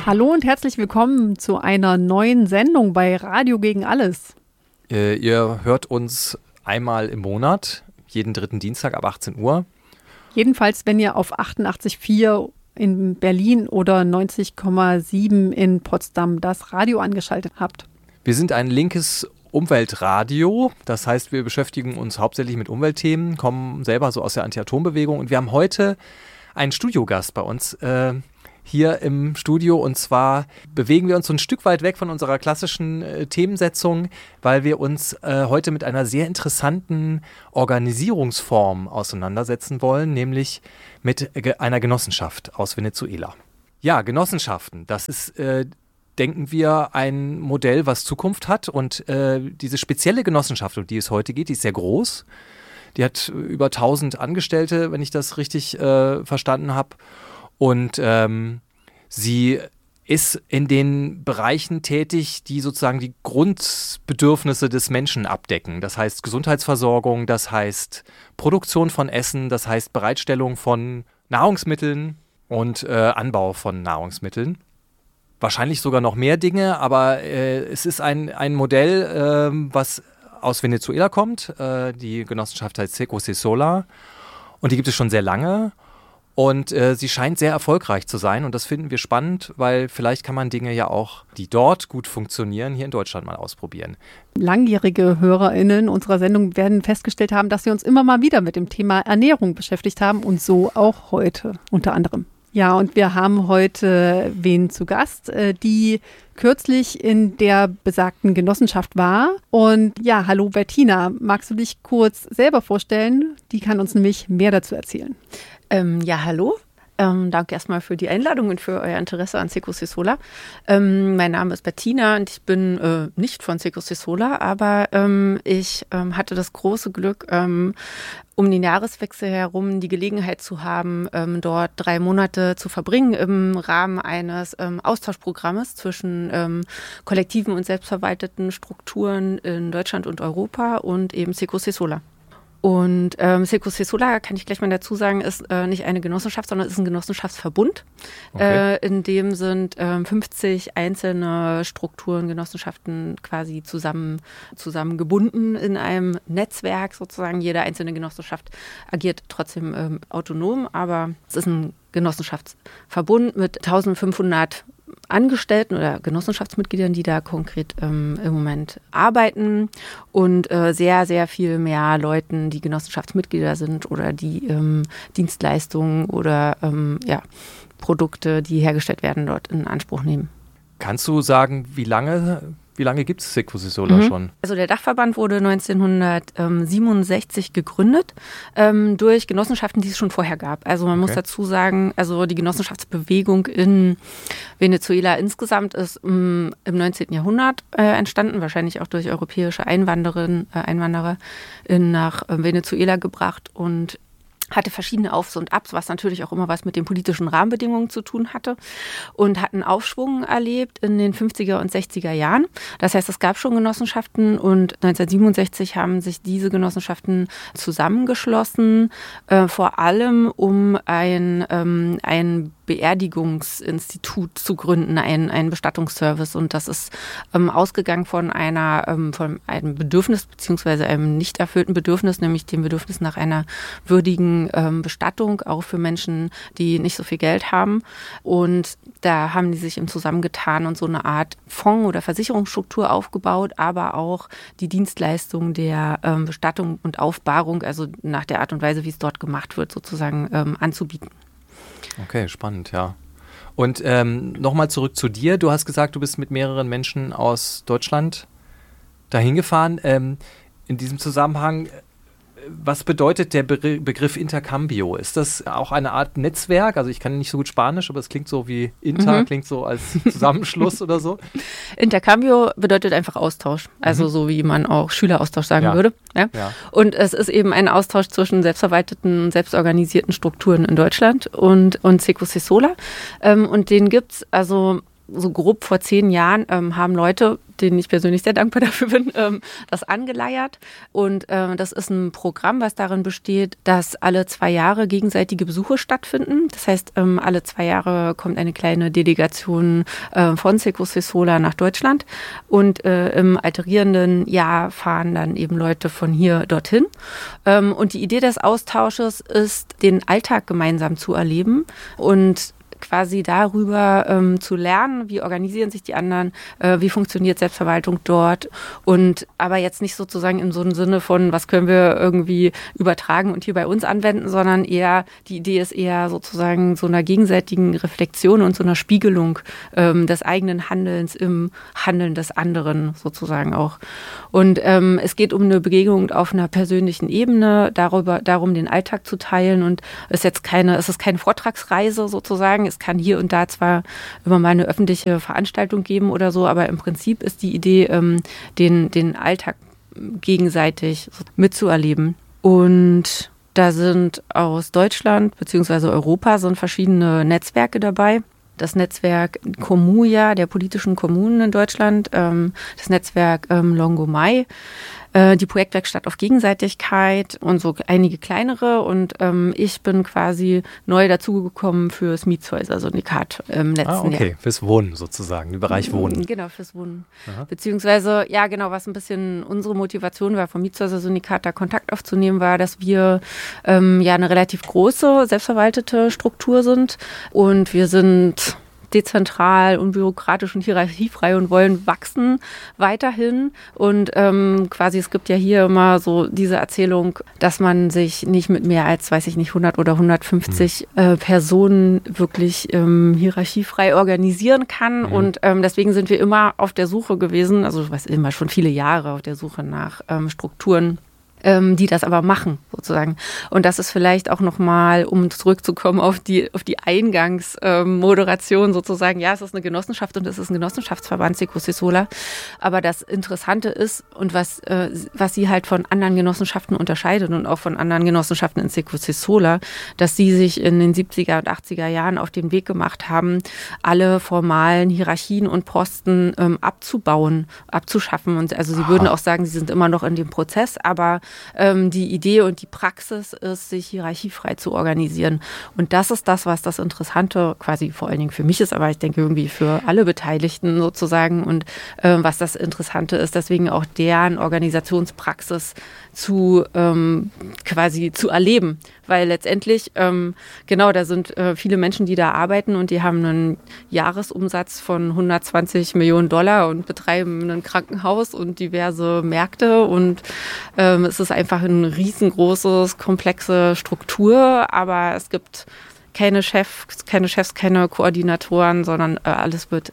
Hallo und herzlich willkommen zu einer neuen Sendung bei Radio gegen alles. Ihr hört uns einmal im Monat, jeden dritten Dienstag ab 18 Uhr. Jedenfalls, wenn ihr auf 88,4 in Berlin oder 90,7 in Potsdam das Radio angeschaltet habt. Wir sind ein linkes Umweltradio, das heißt, wir beschäftigen uns hauptsächlich mit Umweltthemen, kommen selber so aus der Anti-Atom-Bewegung und wir haben heute einen Studiogast bei uns hier im Studio, und zwar bewegen wir uns so ein Stück weit weg von unserer klassischen Themensetzung, weil wir uns heute mit einer sehr interessanten Organisierungsform auseinandersetzen wollen, nämlich mit einer Genossenschaft aus Venezuela. Ja, Genossenschaften, das ist, denken wir, ein Modell, was Zukunft hat, und diese spezielle Genossenschaft, um die es heute geht, die ist sehr groß. Die hat über 1000 Angestellte, wenn ich das richtig verstanden habe. Und sie ist in den Bereichen tätig, die sozusagen die Grundbedürfnisse des Menschen abdecken. Das heißt Gesundheitsversorgung, das heißt Produktion von Essen, das heißt Bereitstellung von Nahrungsmitteln und Anbau von Nahrungsmitteln. Wahrscheinlich sogar noch mehr Dinge, aber es ist ein Modell, was aus Venezuela kommt. Die Genossenschaft heißt Cecocesola und die gibt es schon sehr lange. Und sie scheint sehr erfolgreich zu sein, und das finden wir spannend, weil vielleicht kann man Dinge ja auch, die dort gut funktionieren, hier in Deutschland mal ausprobieren. Langjährige HörerInnen unserer Sendung werden festgestellt haben, dass wir uns immer mal wieder mit dem Thema Ernährung beschäftigt haben, und so auch heute unter anderem. Ja, und wir haben heute wen zu Gast, die kürzlich in der besagten Genossenschaft war. Und ja, hallo Bettina, magst du dich kurz selber vorstellen? Die kann uns nämlich mehr dazu erzählen. Ja, hallo. Danke erstmal für die Einladung und für euer Interesse an Cecocesola. Mein Name ist Bettina und ich bin nicht von Cecocesola, aber ich hatte das große Glück, um den Jahreswechsel herum die Gelegenheit zu haben, dort 3 Monate zu verbringen im Rahmen eines Austauschprogrammes zwischen kollektiven und selbstverwalteten Strukturen in Deutschland und Europa und eben Cecocesola. Und Cecocesola, kann ich gleich mal dazu sagen, ist nicht eine Genossenschaft, sondern ist ein Genossenschaftsverbund. Okay. In dem sind 50 einzelne Strukturen, Genossenschaften quasi zusammengebunden in einem Netzwerk sozusagen. Jede einzelne Genossenschaft agiert trotzdem autonom, aber es ist ein Genossenschaftsverbund mit 1500 Angestellten oder Genossenschaftsmitgliedern, die da konkret im Moment arbeiten, und sehr, sehr viel mehr Leuten, die Genossenschaftsmitglieder sind oder die Dienstleistungen oder Produkte, die hergestellt werden, dort in Anspruch nehmen. Kannst du sagen, wie lange gibt es Cecocesola schon? Also der Dachverband wurde 1967 gegründet durch Genossenschaften, die es schon vorher gab. Also man muss dazu sagen, also die Genossenschaftsbewegung in Venezuela insgesamt ist im 19. Jahrhundert entstanden, wahrscheinlich auch durch europäische Einwanderer nach Venezuela gebracht, und hatte verschiedene Aufs und Abs, was natürlich auch immer was mit den politischen Rahmenbedingungen zu tun hatte, und hat einen Aufschwung erlebt in den 50er und 60er Jahren. Das heißt, es gab schon Genossenschaften, und 1967 haben sich diese Genossenschaften zusammengeschlossen, vor allem um ein Beerdigungsinstitut zu gründen, einen Bestattungsservice. Und das ist ausgegangen von einem Bedürfnis beziehungsweise einem nicht erfüllten Bedürfnis, nämlich dem Bedürfnis nach einer würdigen Bestattung, auch für Menschen, die nicht so viel Geld haben. Und da haben die sich eben zusammengetan und so eine Art Fonds- oder Versicherungsstruktur aufgebaut, aber auch die Dienstleistung der Bestattung und Aufbahrung, also nach der Art und Weise, wie es dort gemacht wird, sozusagen anzubieten. Okay, spannend, ja. Und nochmal zurück zu dir. Du hast gesagt, du bist mit mehreren Menschen aus Deutschland dahin gefahren. In diesem Zusammenhang, was bedeutet der Begriff Intercambio? Ist das auch eine Art Netzwerk? Also ich kann nicht so gut Spanisch, aber es klingt so wie klingt so als Zusammenschluss oder so. Intercambio bedeutet einfach Austausch, also so wie man auch Schüleraustausch sagen würde. Ja? Ja. Und es ist eben ein Austausch zwischen selbstverwalteten, selbstorganisierten Strukturen in Deutschland und Cecocesola. Und den gibt's also so grob vor 10 Jahren haben Leute, denen ich persönlich sehr dankbar dafür bin, das angeleiert. Und das ist ein Programm, was darin besteht, dass alle 2 Jahre gegenseitige Besuche stattfinden. Das heißt, alle 2 Jahre kommt eine kleine Delegation von Secos Solar nach Deutschland. Und im alterierenden Jahr fahren dann eben Leute von hier dorthin. Und die Idee des Austausches ist, den Alltag gemeinsam zu erleben und quasi darüber zu lernen, wie organisieren sich die anderen, wie funktioniert Selbstverwaltung dort und aber jetzt nicht sozusagen in so einem Sinne von, was können wir irgendwie übertragen und hier bei uns anwenden, sondern eher, die Idee ist eher sozusagen so einer gegenseitigen Reflexion und so einer Spiegelung des eigenen Handelns im Handeln des anderen sozusagen auch. Und es geht um eine Begegnung auf einer persönlichen Ebene, darum den Alltag zu teilen und es ist keine Vortragsreise sozusagen. Es kann hier und da zwar immer mal eine öffentliche Veranstaltung geben oder so, aber im Prinzip ist die Idee, den Alltag gegenseitig mitzuerleben. Und da sind aus Deutschland bzw. Europa sind verschiedene Netzwerke dabei. Das Netzwerk Comuja, der politischen Kommunen in Deutschland, das Netzwerk Longomai, die Projektwerkstatt auf Gegenseitigkeit und so einige kleinere. Und ich bin quasi neu dazugekommen fürs Mietshäuser-Syndikat im letzten Jahr. Okay, fürs Wohnen sozusagen, im Bereich Wohnen. Genau, fürs Wohnen. Aha. Beziehungsweise, ja genau, was ein bisschen unsere Motivation war, vom Mietshäuser-Syndikat da Kontakt aufzunehmen, war, dass wir eine relativ große, selbstverwaltete Struktur sind. Und wir sind dezentral, unbürokratisch und hierarchiefrei und wollen wachsen weiterhin. Und quasi, es gibt ja hier immer so diese Erzählung, dass man sich nicht mit mehr als, 100 oder 150 Personen wirklich hierarchiefrei organisieren kann. Und deswegen sind wir immer auf der Suche gewesen, also ich weiß immer schon viele Jahre auf der Suche nach Strukturen, die das aber machen, sozusagen. Und das ist vielleicht auch nochmal, um zurückzukommen auf die Eingangsmoderation sozusagen. Ja, es ist eine Genossenschaft und es ist ein Genossenschaftsverband Secos Solar. Aber das Interessante ist und was sie halt von anderen Genossenschaften unterscheidet und auch von anderen Genossenschaften in Secos Solar, dass sie sich in den 70er und 80er Jahren auf den Weg gemacht haben, alle formalen Hierarchien und Posten abzubauen, abzuschaffen. Und also sie würden auch sagen, sie sind immer noch in dem Prozess, aber die Idee und die Praxis ist, sich hierarchiefrei zu organisieren. Und das ist das, was das Interessante quasi vor allen Dingen für mich ist, aber ich denke irgendwie für alle Beteiligten sozusagen. Und was das Interessante ist, deswegen auch deren Organisationspraxis quasi zu erleben. Weil letztendlich, da sind viele Menschen, die da arbeiten und die haben einen Jahresumsatz von 120 Millionen Dollar und betreiben ein Krankenhaus und diverse Märkte und es ist einfach ein riesengroßes, komplexe Struktur, aber es gibt keine Chefs, keine Koordinatoren, sondern alles wird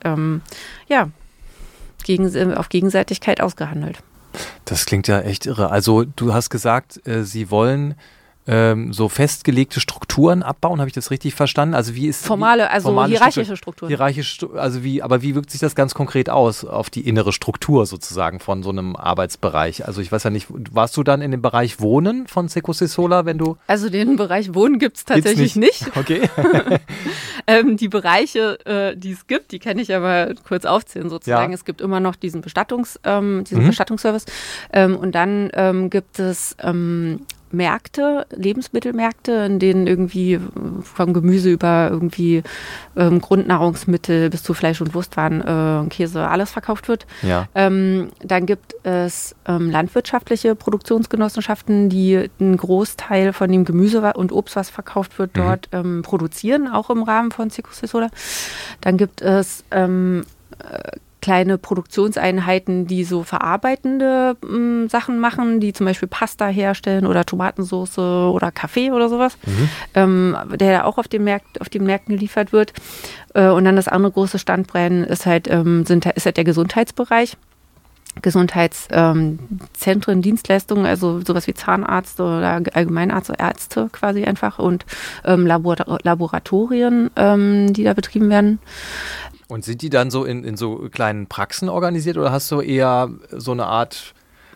auf Gegenseitigkeit ausgehandelt. Das klingt ja echt irre. Also du hast gesagt, Sie wollen so festgelegte Strukturen abbauen, habe ich das richtig verstanden? Also wie ist hierarchische Strukturen. Aber wie wirkt sich das ganz konkret aus auf die innere Struktur sozusagen von so einem Arbeitsbereich? Also ich weiß ja nicht, warst du dann in dem Bereich Wohnen von Secos Solar, wenn du? Also den Bereich Wohnen gibt es tatsächlich nicht. Okay. Die Bereiche, die es gibt, die kann ich aber kurz aufzählen sozusagen. Ja. Es gibt immer noch diesen Bestattungsservice und dann gibt es Märkte, Lebensmittelmärkte, in denen irgendwie vom Gemüse über irgendwie Grundnahrungsmittel bis zu Fleisch und Wurstwaren, Käse, alles verkauft wird. Ja. Dann gibt es landwirtschaftliche Produktionsgenossenschaften, die einen Großteil von dem Gemüse und Obst, was verkauft wird, dort produzieren, auch im Rahmen von Secos Solar. Dann gibt es kleine Produktionseinheiten, die so verarbeitende Sachen machen, die zum Beispiel Pasta herstellen oder Tomatensauce oder Kaffee oder sowas, der auch auf den Märkten geliefert wird. Und dann das andere große Standbein ist halt der Gesundheitsbereich. Gesundheitszentren, Dienstleistungen, also sowas wie Zahnarzt oder Allgemeinarzt oder Ärzte quasi einfach und Laboratorien, die da betrieben werden. Und sind die dann so in so kleinen Praxen organisiert oder hast du eher so eine Art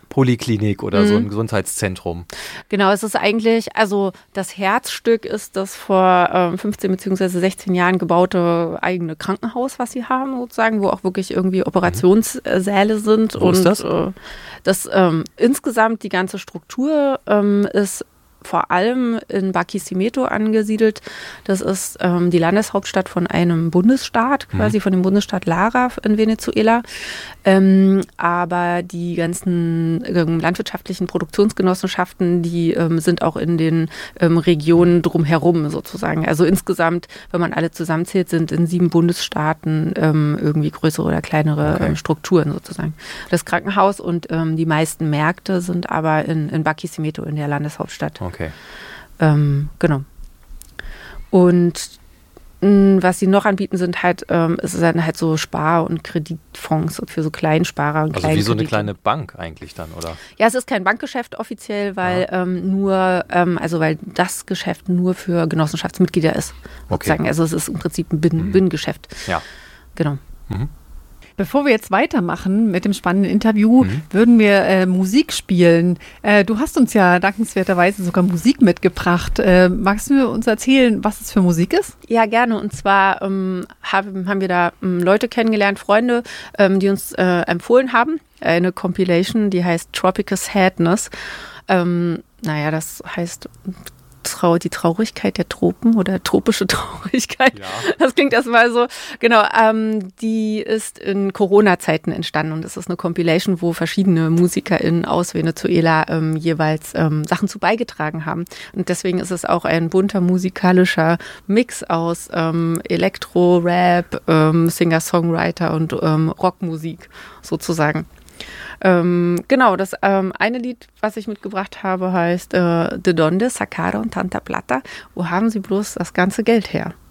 Poliklinik oder so ein Gesundheitszentrum. Genau, es ist eigentlich, also das Herzstück ist das vor 15 bzw. 16 Jahren gebaute eigene Krankenhaus, was sie haben sozusagen, wo auch wirklich irgendwie Operationssäle sind. Wo ist das? Insgesamt die ganze Struktur ist vor allem in Barquisimeto angesiedelt. Das ist die Landeshauptstadt von einem Bundesstaat, quasi von dem Bundesstaat Lara in Venezuela. Aber die ganzen landwirtschaftlichen Produktionsgenossenschaften, die sind auch in den Regionen drumherum sozusagen. Also insgesamt, wenn man alle zusammenzählt, sind in 7 Bundesstaaten irgendwie größere oder kleinere Strukturen sozusagen. Das Krankenhaus und die meisten Märkte sind aber in Barquisimeto, in der Landeshauptstadt. Okay. Genau. Und was sie noch anbieten, sind halt, es ist dann halt so Spar- und Kreditfonds für so Kleinsparer und Also wie so eine kleine Bank eigentlich dann, oder? Ja, es ist kein Bankgeschäft offiziell, weil weil das Geschäft nur für Genossenschaftsmitglieder ist. Sozusagen. Also es ist im Prinzip ein Binnengeschäft. Ja. Genau. Bevor wir jetzt weitermachen mit dem spannenden Interview, würden wir Musik spielen. Du hast uns ja dankenswerterweise sogar Musik mitgebracht. Magst du uns erzählen, was es für Musik ist? Ja, gerne. Und zwar haben wir da Leute kennengelernt, Freunde, die uns empfohlen haben. Eine Compilation, die heißt Tropical Sadness. Das heißt die Traurigkeit der Tropen oder tropische Traurigkeit. Ja. Das klingt erstmal so. Genau, die ist in Corona-Zeiten entstanden und es ist eine Compilation, wo verschiedene MusikerInnen aus Venezuela jeweils Sachen zu beigetragen haben. Und deswegen ist es auch ein bunter musikalischer Mix aus Elektro, Rap, Singer-Songwriter und Rockmusik sozusagen. Das eine Lied, was ich mitgebracht habe, heißt De donde sacaron tanta plata? Wo haben sie bloß das ganze Geld her?